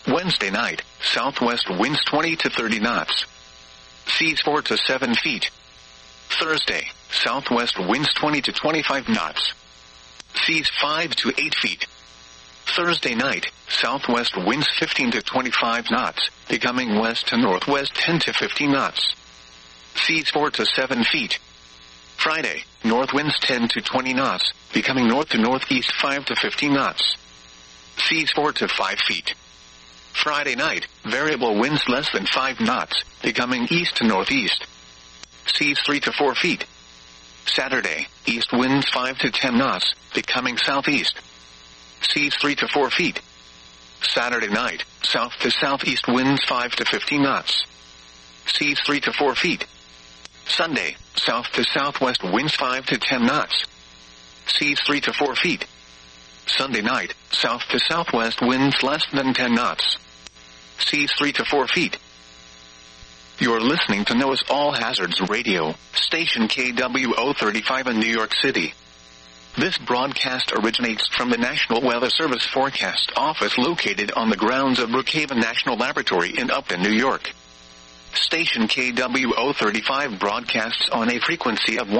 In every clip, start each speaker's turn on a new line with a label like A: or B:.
A: Wednesday night, southwest winds 20 to 30 knots. Seas 4 to 7 feet. Thursday, southwest winds 20 to 25 knots. Seas 5 to 8 feet. Thursday night, southwest winds 15 to 25 knots, becoming west to northwest 10 to 15 knots. Seas 4 to 7 feet. Friday, north winds 10 to 20 knots, becoming north to northeast 5 to 15 knots. Seas 4 to 5 feet. Friday night, variable winds less than 5 knots, becoming east to northeast. Seas 3 to 4 feet. Saturday, east winds 5 to 10 knots, becoming southeast. Seas 3 to 4 feet. Saturday night, south to southeast winds 5 to 15 knots. Seas 3 to 4 feet. Sunday, south to southwest winds 5 to 10 knots. Seas 3 to 4 feet. Sunday night, south to southwest winds less than 10 knots. Seas 3 to 4 feet. You're listening to NOAA's All Hazards Radio, station KWO35 in New York City. This broadcast originates from the National Weather Service Forecast Office located on the grounds of Brookhaven National Laboratory in Upton, New York. Station KWO35 broadcasts on a frequency of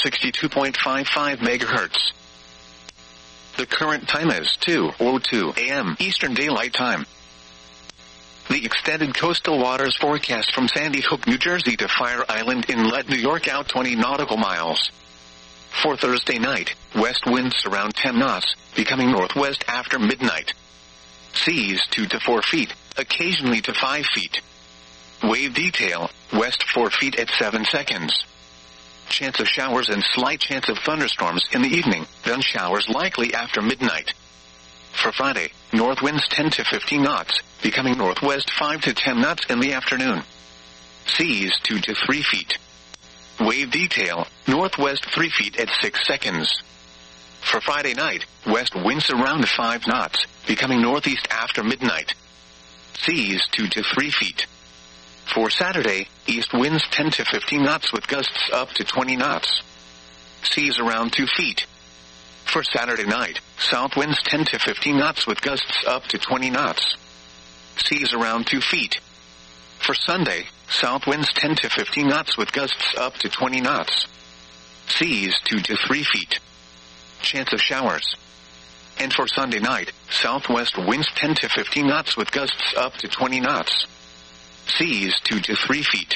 A: 162.55 MHz. The current time is 2:02 a.m. Eastern Daylight Time. The extended coastal waters forecast from Sandy Hook, New Jersey to Fire Island Inlet, New York out 20 nautical miles. For Thursday night, west winds around 10 knots, becoming northwest after midnight. Seas 2 to 4 feet, occasionally to 5 feet. Wave detail, west 4 feet at 7 seconds. Chance of showers and slight chance of thunderstorms in the evening, then showers likely after midnight. For Friday, north winds 10 to 15 knots, becoming northwest 5 to 10 knots in the afternoon. Seas 2 to 3 feet. Wave detail, northwest 3 feet at 6 seconds. For Friday night, west winds around 5 knots, becoming northeast after midnight. Seas 2 to 3 feet. For Saturday, east winds 10 to 15 knots with gusts up to 20 knots. Seas around 2 feet. For Saturday night, south winds 10 to 15 knots with gusts up to 20 knots. Seas around 2 feet. For Sunday, south winds 10 to 15 knots with gusts up to 20 knots. Seas 2 to 3 feet. Chance of showers. And for Sunday night, southwest winds 10 to 15 knots with gusts up to 20 knots. Seas 2 to 3 feet.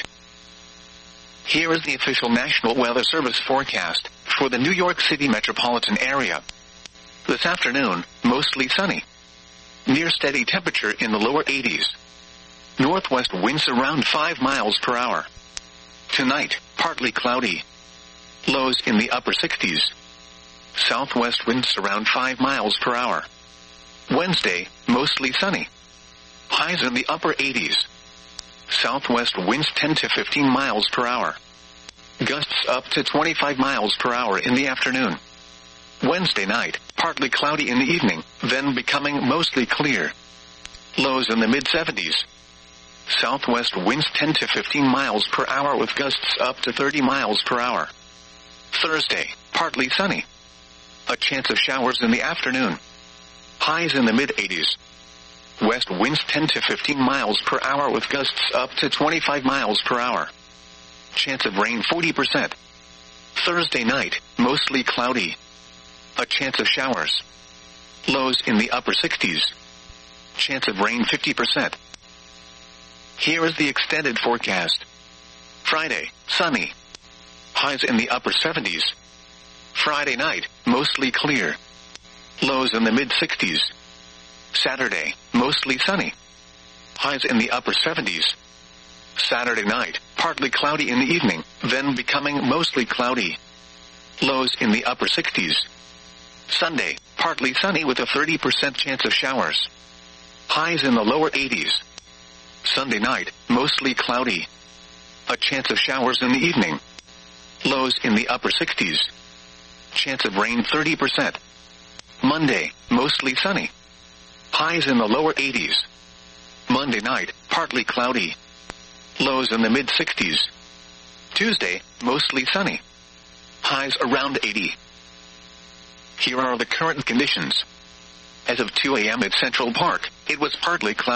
A: Here is the official National Weather Service forecast for the New York City metropolitan area. This afternoon, mostly sunny. Near steady temperature in the lower 80s. Northwest winds around 5 miles per hour. Tonight, partly cloudy. Lows in the upper 60s. Southwest winds around 5 miles per hour. Wednesday, mostly sunny. Highs in the upper 80s. Southwest winds 10 to 15 miles per hour. Gusts up to 25 miles per hour in the afternoon. Wednesday night, partly cloudy in the evening, then becoming mostly clear. Lows in the mid-70s. Southwest winds 10 to 15 miles per hour with gusts up to 30 miles per hour. Thursday, partly sunny. A chance of showers in the afternoon. Highs in the mid-80s. West winds 10 to 15 miles per hour with gusts up to 25 miles per hour. Chance of rain 40%. Thursday night, mostly cloudy. A chance of showers. Lows in the upper 60s. Chance of rain 50%. Here is the extended forecast. Friday, sunny. Highs in the upper 70s. Friday night, mostly clear. Lows in the mid-60s. Saturday, mostly sunny. Highs in the upper 70s. Saturday night, partly cloudy in the evening, then becoming mostly cloudy. Lows in the upper 60s. Sunday, partly sunny with a 30% chance of showers. Highs in the lower 80s. Sunday night, mostly cloudy. A chance of showers in the evening. Lows in the upper 60s. Chance of rain 30%. Monday, mostly sunny. Highs in the lower 80s. Monday night, partly cloudy. Lows in the mid-60s. Tuesday, mostly sunny. Highs around 80. Here are the current conditions. As of 2 a.m. at Central Park, it was partly cloudy.